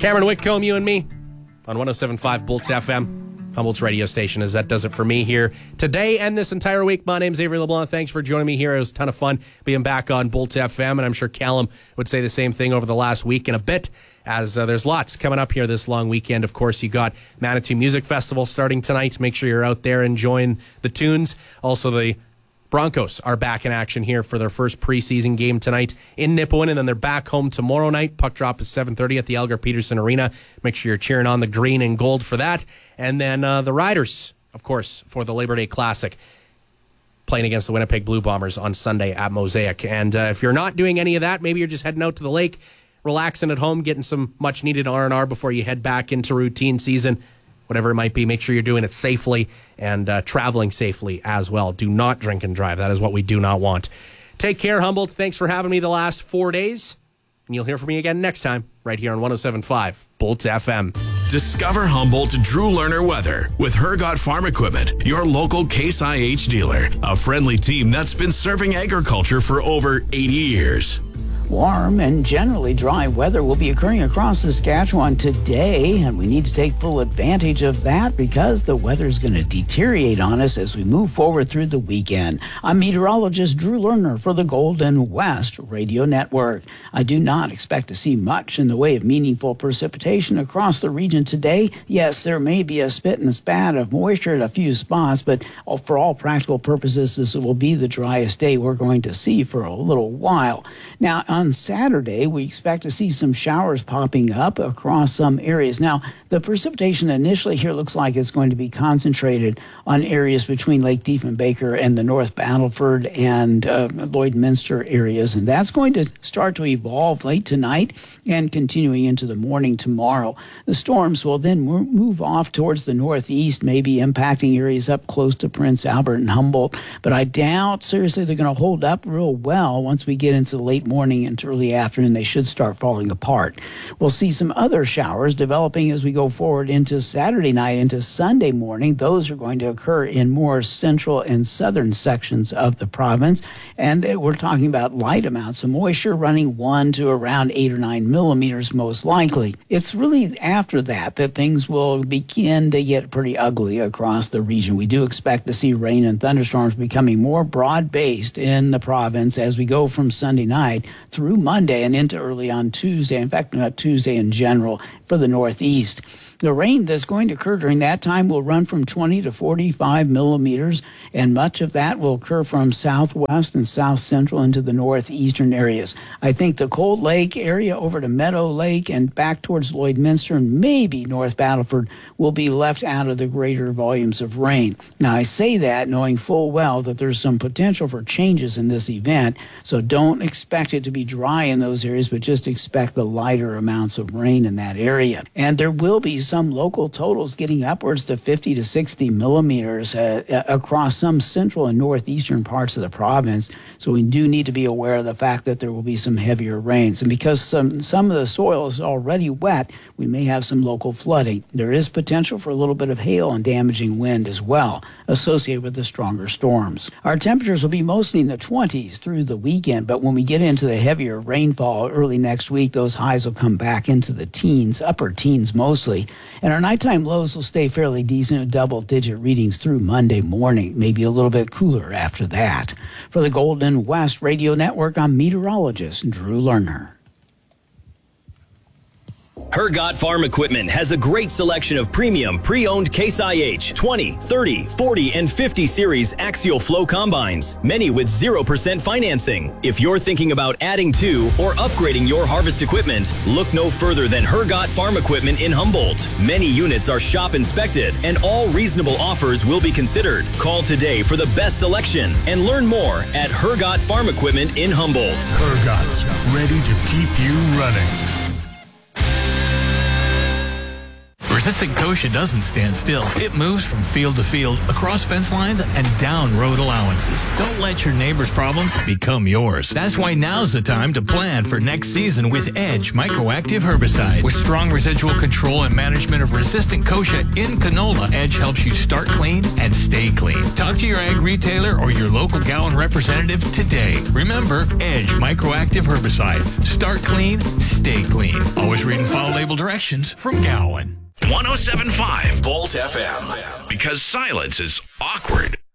Cameron Whitcomb, you and me, on 107.5 Bolt FM, Humboldt's radio station, as that does it for me here today and this entire week. My name's Avery LeBlanc. Thanks for joining me here. It was a ton of fun being back on Bolt FM, and I'm sure Callum would say the same thing over the last week and a bit, as there's lots coming up here this long weekend. Of course, you got Manitou Music Festival starting tonight. Make sure you're out there enjoying the tunes. Also, the Broncos are back in action here for their first preseason game tonight in Nipawin, and then they're back home tomorrow night. Puck drop is 7:30 at the Elgar Peterson Arena. Make sure you're cheering on the green and gold for that. And then the Riders, of course, for the Labor Day Classic, playing against the Winnipeg Blue Bombers on Sunday at Mosaic. And if you're not doing any of that, maybe you're just heading out to the lake, relaxing at home, getting some much-needed R&R before you head back into routine season. Whatever it might be, make sure you're doing it safely and traveling safely as well. Do not drink and drive. That is what we do not want. Take care, Humboldt. Thanks for having me the last 4 days. And you'll hear from me again next time, right here on 107.5 Bolt FM. Discover Humboldt Drew Lerner weather with Hergot Farm Equipment, your local Case IH dealer. A friendly team that's been serving agriculture for over 80 years. Warm and generally dry weather will be occurring across Saskatchewan today, and we need to take full advantage of that because the weather is going to deteriorate on us as we move forward through the weekend. I'm meteorologist Drew Lerner for the Golden West Radio Network. I do not expect to see much in the way of meaningful precipitation across the region today. Yes, there may be a spit and a spat of moisture at a few spots, but for all practical purposes, this will be the driest day we're going to see for a little while. Now, on Saturday, we expect to see some showers popping up across some areas. Now, the precipitation initially here looks like it's going to be concentrated on areas between Lake Diefenbaker and the North Battleford and Lloydminster areas, and that's going to start to evolve late tonight and continuing into the morning tomorrow. The storms will then move off towards the northeast, maybe impacting areas up close to Prince Albert and Humboldt, but I doubt seriously they're going to hold up real well once we get into the late morning and early afternoon. They should start falling apart. We'll see some other showers developing as we go forward into Saturday night, into Sunday morning. Those are going to occur in more central and southern sections of the province, and we're talking about light amounts of moisture running 1 to around 8 or 9 millimeters most likely. It's really after that things will begin to get pretty ugly across the region. We do expect to see rain and thunderstorms becoming more broad-based in the province as we go from Sunday night through Monday and into early on Tuesday. In fact, not Tuesday in general for the Northeast. The rain that's going to occur during that time will run from 20 to 45 millimeters, and much of that will occur from southwest and south central into the northeastern areas. I think the Cold Lake area over to Meadow Lake and back towards Lloydminster and maybe North Battleford will be left out of the greater volumes of rain. Now, I say that knowing full well that there's some potential for changes in this event, so don't expect it to be dry in those areas, but just expect the lighter amounts of rain in that area. And there will be some local totals getting upwards to 50 to 60 millimeters across some central and northeastern parts of the province. So we do need to be aware of the fact that there will be some heavier rains. And because some of the soil is already wet, we may have some local flooding. There is potential for a little bit of hail and damaging wind as well associated with the stronger storms. Our temperatures will be mostly in the 20s through the weekend, but when we get into the heavier rainfall early next week, those highs will come back into the teens, upper teens mostly. And our nighttime lows will stay fairly decent at double-digit readings through Monday morning, maybe a little bit cooler after that. For the Golden West Radio Network, I'm meteorologist Drew Lerner. Hergot Farm Equipment has a great selection of premium pre-owned Case IH 20, 30, 40, and 50 series axial flow combines, many with 0% financing. If you're thinking about adding to or upgrading your harvest equipment, look no further than Hergot Farm Equipment in Humboldt. Many units are shop inspected and all reasonable offers will be considered. Call today for the best selection and learn more at Hergot Farm Equipment in Humboldt. Hergot's ready to keep you running. Resistant kochia doesn't stand still. It moves from field to field, across fence lines, and down road allowances. Don't let your neighbor's problem become yours. That's why now's the time to plan for next season with Edge Microactive Herbicide. With strong residual control and management of resistant kochia in canola, Edge helps you start clean and stay clean. Talk to your ag retailer or your local Gowan representative today. Remember, Edge Microactive Herbicide. Start clean, stay clean. Always read and follow label directions from Gowan. 107.5 Volt FM. Because silence is awkward.